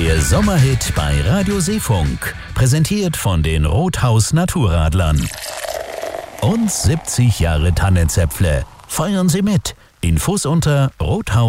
Der Sommerhit bei Radio Seefunk. Präsentiert von den Rothaus Naturradlern. Und 70 Jahre Tannenzäpfle. Feiern Sie mit. Infos unter rothaus